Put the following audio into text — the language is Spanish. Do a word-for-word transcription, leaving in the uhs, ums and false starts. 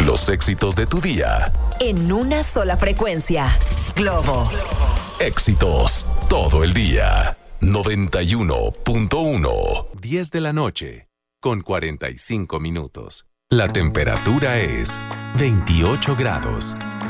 Los éxitos de tu día. En una sola frecuencia. Globo. Éxitos todo el día. noventa y uno punto uno. diez de la noche, con cuarenta y cinco minutos. La temperatura es veintiocho grados.